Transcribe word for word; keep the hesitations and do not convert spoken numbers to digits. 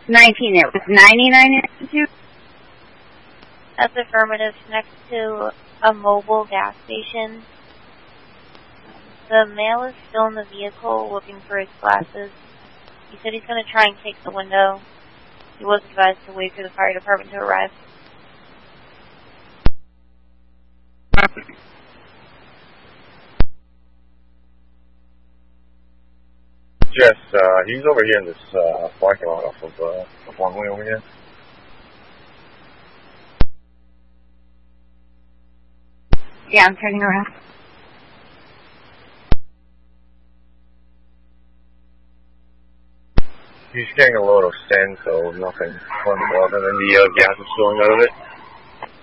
nineteen. It was ninety-nine ninety-two. That's affirmative. Next to a mobile gas station. The male is still in the vehicle looking for his glasses. He said he's going to try and take the window. He was advised to wait for the fire department to arrive. Yes, uh, he's over here in this uh, parking lot off of uh, one way over here. Yeah, I'm turning around. He's getting a load of sand, so nothing fun other than the uh, gas is flowing out of it.